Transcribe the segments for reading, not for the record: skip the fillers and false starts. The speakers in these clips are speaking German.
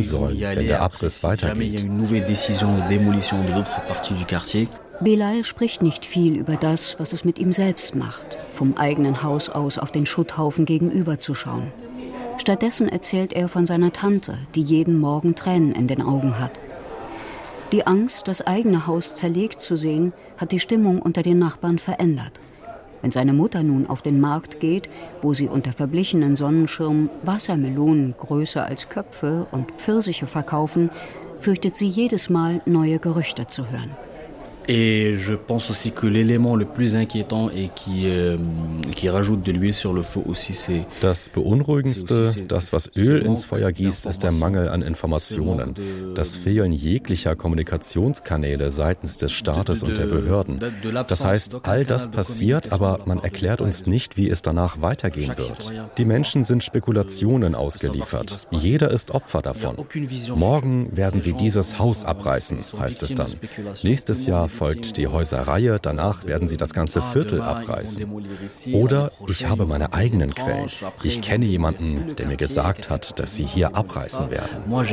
hin sollen, wenn der Abriss weitergeht. Belal spricht nicht viel über das, was es mit ihm selbst macht, vom eigenen Haus aus auf den Schutthaufen gegenüber zu schauen. Stattdessen erzählt er von seiner Tante, die jeden Morgen Tränen in den Augen hat. Die Angst, das eigene Haus zerlegt zu sehen, hat die Stimmung unter den Nachbarn verändert. Wenn seine Mutter nun auf den Markt geht, wo sie unter verblichenen Sonnenschirmen Wassermelonen größer als Köpfe und Pfirsiche verkaufen, fürchtet sie jedes Mal, neue Gerüchte zu hören. Et je pense aussi que l'élément le plus inquiétant et qui rajoute de l'huile sur le feu aussi, c'est das Beunruhigendste, das was Öl ins Feuer gießt, ist der Mangel an Informationen. Das Fehlen jeglicher Kommunikationskanäle seitens des Staates und der Behörden. Das heißt, all das passiert, aber man erklärt uns nicht, wie es danach weitergehen wird. Die Menschen sind Spekulationen ausgeliefert. Jeder ist Opfer davon. Morgen werden sie dieses Haus abreißen, heißt es dann. Nächstes Jahr folgt die Häuserreihe, danach werden sie das ganze Viertel abreißen. Oder ich habe meine eigenen Quellen. Ich kenne jemanden, der mir gesagt hat, dass sie hier abreißen werden.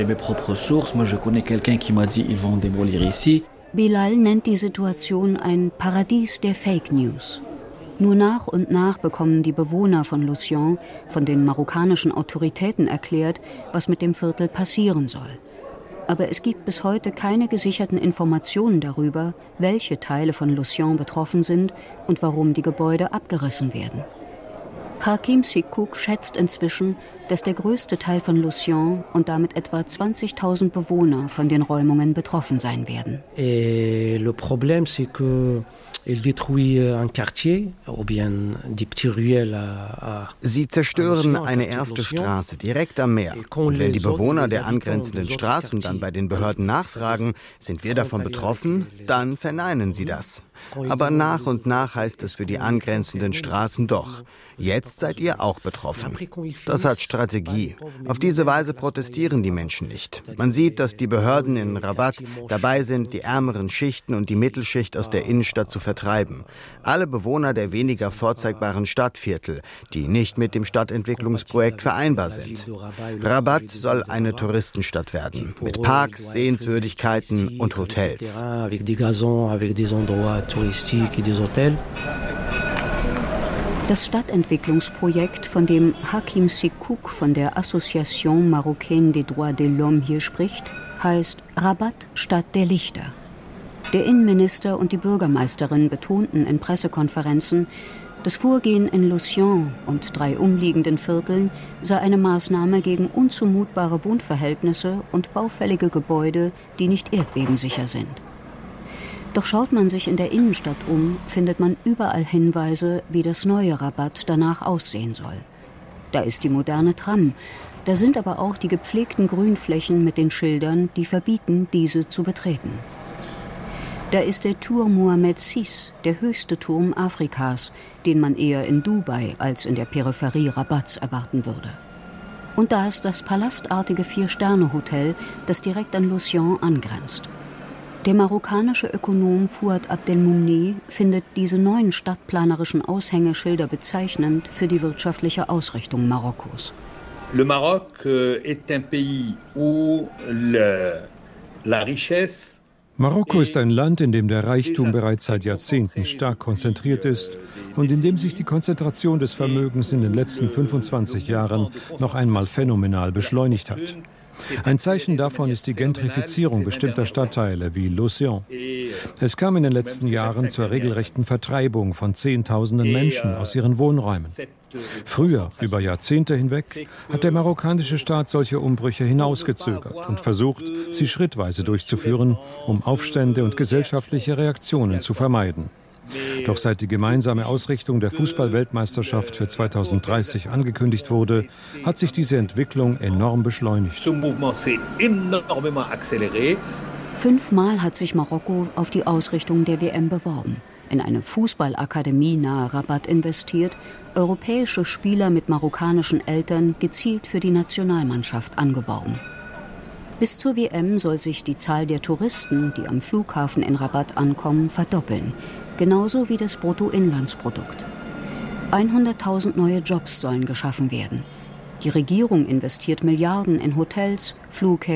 Belal nennt die Situation ein Paradies der Fake News. Nur nach und nach bekommen die Bewohner von Lucian von den marokkanischen Autoritäten erklärt, was mit dem Viertel passieren soll. Aber es gibt bis heute keine gesicherten Informationen darüber, welche Teile von Lucian betroffen sind und warum die Gebäude abgerissen werden. Hakim Sikuk schätzt inzwischen, dass der größte Teil von Lucian und damit etwa 20.000 Bewohner von den Räumungen betroffen sein werden. Le problème, c'est que il détruit un quartier ou bien des petits ruelles à. Sie zerstören eine erste Straße direkt am Meer. Und wenn die Bewohner der angrenzenden Straßen dann bei den Behörden nachfragen, sind wir davon betroffen, dann verneinen sie das. Aber nach und nach heißt es für die angrenzenden Straßen doch. Jetzt seid ihr auch betroffen. Das hat Strategie. Auf diese Weise protestieren die Menschen nicht. Man sieht, dass die Behörden in Rabat dabei sind, die ärmeren Schichten und die Mittelschicht aus der Innenstadt zu vertreiben. Alle Bewohner der weniger vorzeigbaren Stadtviertel, die nicht mit dem Stadtentwicklungsprojekt vereinbar sind. Rabat soll eine Touristenstadt werden, mit Parks, Sehenswürdigkeiten und Hotels. Das Stadtentwicklungsprojekt, von dem Hakim Sikuk von der Association Marocaine des Droits de l'Homme hier spricht, heißt Rabat Stadt der Lichter. Der Innenminister und die Bürgermeisterin betonten in Pressekonferenzen, das Vorgehen in Lucian und 3 umliegenden Vierteln sei eine Maßnahme gegen unzumutbare Wohnverhältnisse und baufällige Gebäude, die nicht erdbebensicher sind. Doch schaut man sich in der Innenstadt um, findet man überall Hinweise, wie das neue Rabat danach aussehen soll. Da ist die moderne Tram, da sind aber auch die gepflegten Grünflächen mit den Schildern, die verbieten, diese zu betreten. Da ist der Tour Mohammed VI, der höchste Turm Afrikas, den man eher in Dubai als in der Peripherie Rabats erwarten würde. Und da ist das palastartige 4-Sterne-Hotel, das direkt an Lucian angrenzt. Der marokkanische Ökonom Fouad Abdelmoumni findet diese neuen stadtplanerischen Aushängeschilder bezeichnend für die wirtschaftliche Ausrichtung Marokkos. Le Maroc est un pays où la richesse. Marokko ist ein Land, in dem der Reichtum bereits seit Jahrzehnten stark konzentriert ist und in dem sich die Konzentration des Vermögens in den letzten 25 Jahren noch einmal phänomenal beschleunigt hat. Ein Zeichen davon ist die Gentrifizierung bestimmter Stadtteile wie Lucian. Es kam in den letzten Jahren zur regelrechten Vertreibung von Zehntausenden Menschen aus ihren Wohnräumen. Früher, über Jahrzehnte hinweg, hat der marokkanische Staat solche Umbrüche hinausgezögert und versucht, sie schrittweise durchzuführen, um Aufstände und gesellschaftliche Reaktionen zu vermeiden. Doch seit die gemeinsame Ausrichtung der Fußball-Weltmeisterschaft für 2030 angekündigt wurde, hat sich diese Entwicklung enorm beschleunigt. 5-mal hat sich Marokko auf die Ausrichtung der WM beworben, in eine Fußballakademie nahe Rabat investiert, europäische Spieler mit marokkanischen Eltern gezielt für die Nationalmannschaft angeworben. Bis zur WM soll sich die Zahl der Touristen, die am Flughafen in Rabat ankommen, verdoppeln. Genauso wie das Bruttoinlandsprodukt. 100.000 neue Jobs sollen geschaffen werden. Die Regierung investiert Milliarden in Hotels, Flughäfen